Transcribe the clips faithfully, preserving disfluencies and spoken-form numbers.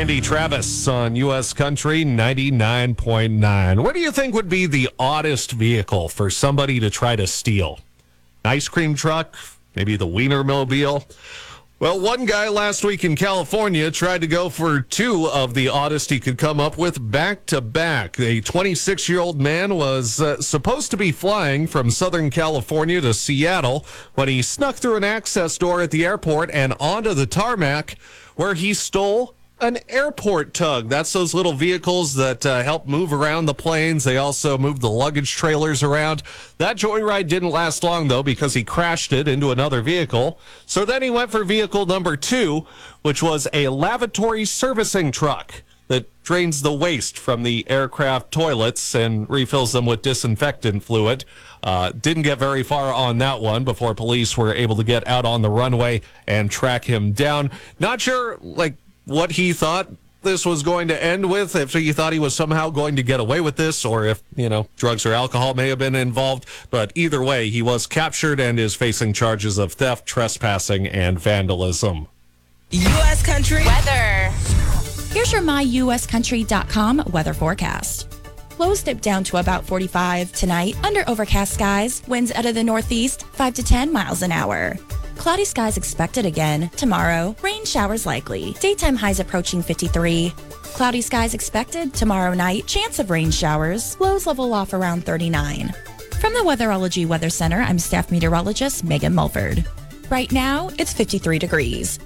Randy Travis on U S Country ninety-nine point nine. What do you think would be the oddest vehicle for somebody to try to steal? An ice cream truck? Maybe the Wienermobile? Well, one guy last week in California tried to go for two of the oddest he could come up with back to back. A twenty-six-year-old man was uh, supposed to be flying from Southern California to Seattle when he snuck through an access door at the airport and onto the tarmac, where he stole an airport tug. That's those little vehicles that uh, help move around the planes. They also move the luggage trailers around. That joyride didn't last long, though, because he crashed it into another vehicle. So then he went for vehicle number two, which was a lavatory servicing truck that drains the waste from the aircraft toilets and refills them with disinfectant fluid. Uh, didn't get very far on that one before police were able to get out on the runway and track him down. Not sure, like, what he thought this was going to end with, if he thought he was somehow going to get away with this, or if, you know, drugs or alcohol may have been involved. But either way, he was captured and is facing charges of theft, trespassing, and vandalism. U S Country weather. Here's your my U S country dot com weather forecast. Lows dip down to about forty-five tonight under overcast skies. Winds out of the northeast, five to ten miles an hour. Cloudy skies expected again tomorrow. Rain showers likely. Daytime highs approaching fifty-three. Cloudy skies expected tomorrow night. Chance of rain showers. Lows level off around thirty-nine. From the Weatherology Weather Center, I'm staff meteorologist Megan Mulford. Right now, it's fifty-three degrees.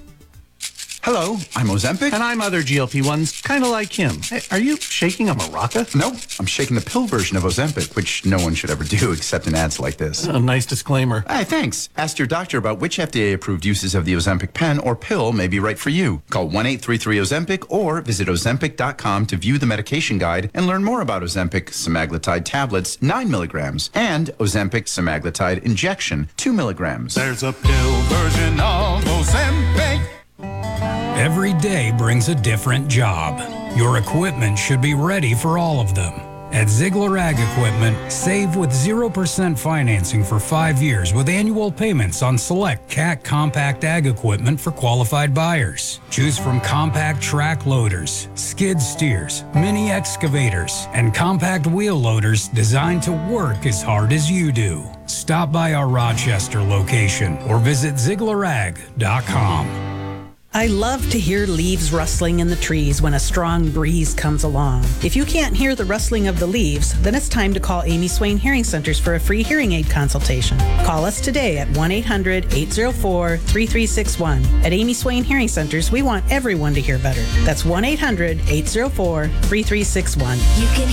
Hello, I'm Ozempic. And I'm other G L P ones, kind of like him. Hey, are you shaking a maraca? No, I'm shaking the pill version of Ozempic, which no one should ever do except in ads like this. A nice disclaimer. Hey, thanks. Ask your doctor about which F D A-approved uses of the Ozempic pen or pill may be right for you. Call one eight three three Ozempic or visit ozempic dot com to view the medication guide and learn more about Ozempic semaglutide tablets, nine milligrams, and Ozempic semaglutide injection, two milligrams. There's a pill version of Ozempic. Every day brings a different job. Your equipment should be ready for all of them. At Ziegler Ag Equipment, save with zero percent financing for five years with annual payments on select C A C compact ag equipment for qualified buyers. Choose from compact track loaders, skid steers, mini excavators, and compact wheel loaders designed to work as hard as you do. Stop by our Rochester location or visit Ziegler Ag dot com. I love to hear leaves rustling in the trees when a strong breeze comes along. If you can't hear the rustling of the leaves, then it's time to call Amy Swain Hearing Centers for a free hearing aid consultation. Call us today at one eight hundred eight oh four three three six one. At Amy Swain Hearing Centers, we want everyone to hear better. That's one eight hundred eight oh four three three six one. You can